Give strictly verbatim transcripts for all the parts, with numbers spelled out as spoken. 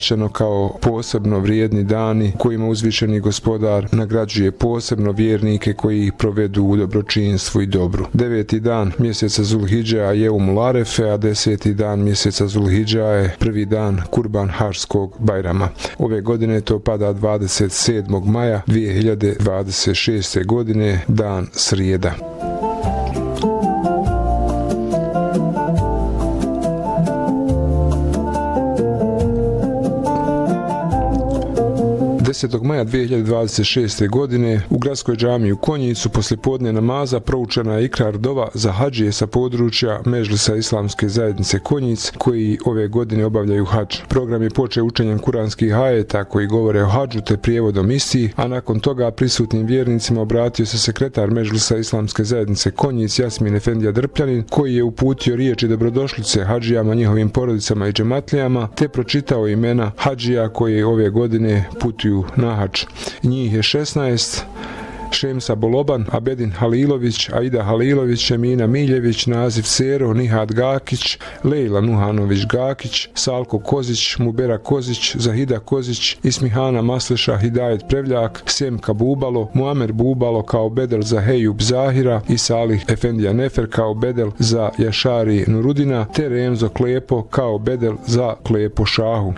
kao posebno vrijedni dani kojima uzvišeni gospodar nagrađuje posebno vjernike koji ih provedu u dobročinstvu i dobru. Deveti dan mjeseca Zulhidža je Jeumul Arefe, a deseti dan mjeseca Zulhidža je prvi dan Kurban Hadžskog Bajrama. Ove godine to pada dvadeset sedmog maja dvije hiljade dvadeset šeste godine, dan srijeda. desetog maja dvije hiljade dvadeset šeste. godine u gradskoj džamiji u Konjicu poslije podne namaza proučena je ikrar dova za hadžije sa područja Medžlisa Islamske zajednice Konjic koji ove godine obavljaju hadž. Program je počeo učenjem kuranskih ajeta koji govore o hadžu te prijevodom istih, a nakon toga prisutnim vjernicima obratio se sekretar Medžlisa Islamske zajednice Konjic Jasmin Efendija Drpljanin koji je uputio riječi dobrodošlice hadžijama, njihovim porodicama i džematlijama te pročitao imena hadžija koji ove godine putuju na hadž. Njih je šesnaest: Šemsa Boloban, Abedin Halilović, Aida Halilović, Emina Miljević, Nazif Sero, Nihad Gakić, Lejla Nuhanović Gakić, Salko Kozić, Mubera Kozić, Zahida Kozić, Ismihana Masleša, Hidajet Prevljak, Semka Bubalo, Muamer Bubalo kao bedel za Hejub Zahira i Salih Efendija Nefer kao bedel za Jašari Nurudina te Remzo Klepo kao bedel za Klepo Šahu.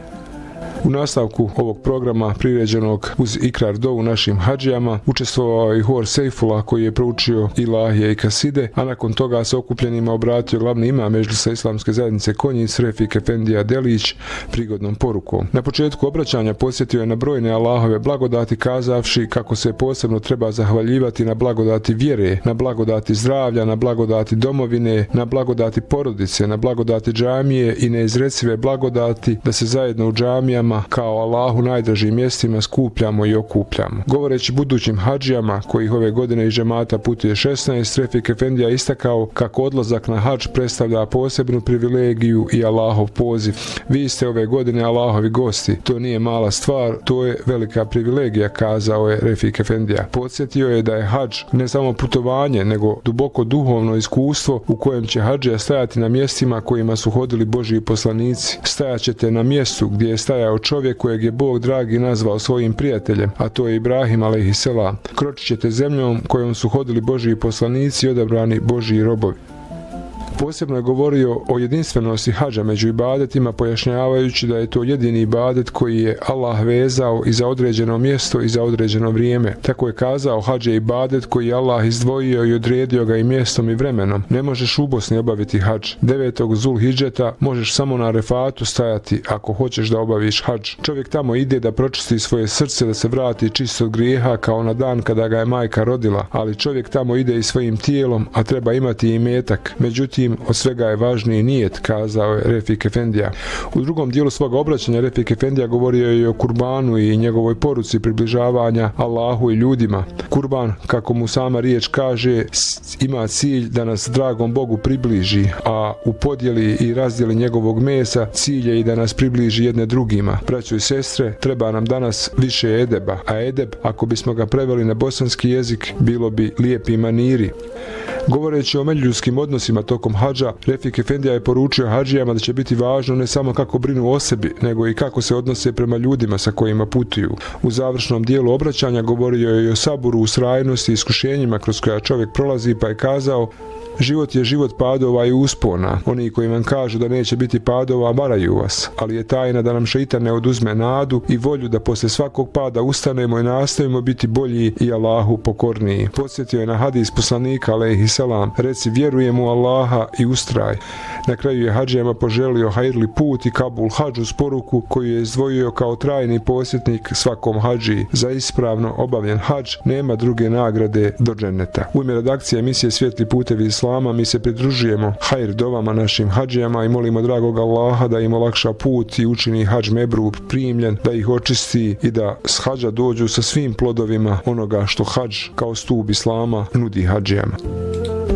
U nastavku ovog programa priređenog uz ikrar dovu našim hadžijama učestvovao i hor Sejfula koji je proučio ilahije i kaside, a nakon toga se okupljenima obratio glavni imam Medžlisa Islamske zajednice Konjic Refik Efendija Delić prigodnom porukom. Na početku obraćanja podsjetio je na brojne Allahove blagodati kazavši kako se posebno treba zahvaljivati na blagodati vjere, na blagodati zdravlja, na blagodati domovine, na blagodati porodice, na blagodati džamije i neizrecive blagodati da se zajedno u džamijama kao Allahu najdražim mjestima skupljamo i okupljamo. Govoreći budućim hadžijama, kojih ove godine iz džemata putuje šesnaest, Refik Efendija istakao kako odlazak na hadž predstavlja posebnu privilegiju i Allahov poziv. Vi ste ove godine Allahovi gosti, to nije mala stvar, to je velika privilegija, kazao je Refik Efendija. Podsjetio je da je hadž ne samo putovanje, nego duboko duhovno iskustvo u kojem će hadžija stajati na mjestima kojima su hodili Božji poslanici. Stajaćete na mjestu gdje je stajao čovjek kojeg je Bog dragi nazvao svojim prijateljem, a to je Ibrahim alejhiselam. Kročit ćete zemljom kojom su hodili Božji poslanici i odabrani Božji robovi. Posebno je govorio o jedinstvenosti hadža među ibadetima, pojašnjavajući da je to jedini ibadet koji je Allah vezao i za određeno mjesto i za određeno vrijeme. Tako je kazao, hadž je ibadet koji je Allah izdvojio i odredio ga i mjestom i vremenom. Ne možeš u Bosni obaviti hadž. Devetog Zulhidžeta možeš samo na Arefatu stajati ako hoćeš da obaviš hadž. Čovjek tamo ide da pročisti svoje srce, da se vrati čist od grijeha kao na dan kada ga je majka rodila, ali čovjek tamo ide i svojim tijelom, a treba imati i imetak. Međutim, od svega je važniji nijet, kazao je Refik Efendija. U drugom dijelu svoga obraćanja Refik Efendija govorio je o kurbanu i njegovoj poruci približavanja Allahu i ljudima. Kurban, kako mu sama riječ kaže, ima cilj da nas dragom Bogu približi, a u podjeli i razdjeli njegovog mesa cilj je i da nas približi jedne drugima. Braćo i sestre, treba nam danas više edeba, a edeb, ako bismo ga preveli na bosanski jezik, bilo bi lijepi maniri. Govoreći o međuljudskim odnosima tokom hadža, Refik Efendija je poručio hadžijama da će biti važno ne samo kako brinu o sebi, nego i kako se odnose prema ljudima sa kojima putuju. U završnom dijelu obraćanja govorio je i o saburu, ustrajnosti i iskušenjima kroz koja čovjek prolazi, pa je kazao: život je život padova i uspona. Oni koji vam kažu da neće biti padova varaju vas, ali je tajna da nam šeitan ne oduzme nadu i volju da posle svakog pada ustanemo i nastavimo biti bolji i Allahu pokorniji. Podsjetio je na hadis poslanika alejhiselam: reci vjerujem u Allaha i ustraj. Na kraju je hadžijama poželio hajrli put i kabul hadžu s poruku koju je izdvojio kao trajni posjetnik svakom hadžiji. Za ispravno obavljen hadž nema druge nagrade do dženeta. U ime redakcije emisije Svijetli putevi Islama mi se pridružujemo hajr dovama našim hadžijama i molimo dragog Allaha da im olakša put i učini hadž mebrur primljen, da ih očisti i da s hadža dođu sa svim plodovima onoga što hadž kao stup Islama nudi hadžijama.